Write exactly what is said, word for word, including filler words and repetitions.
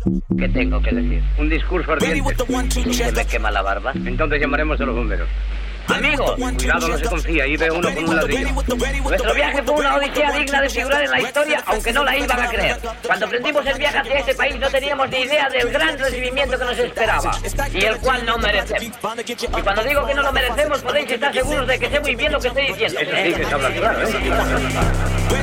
¿Qué tengo que decir? Un discurso ardiente. ¿Se me quema la barba? Entonces llamaremos a los bomberos. Amigos, cuidado, no se confía, ahí ve uno con un ladrillo. Nuestro viaje fue una odisea digna de figurar en la historia, aunque no la iban a creer. Cuando emprendimos el viaje hacia este país no teníamos ni idea del gran recibimiento que nos esperaba, y el cual no merecemos. Y cuando digo que no lo merecemos, podéis estar seguros de que sé muy bien lo que estoy diciendo. Eso sí que se habla claro, ¿eh?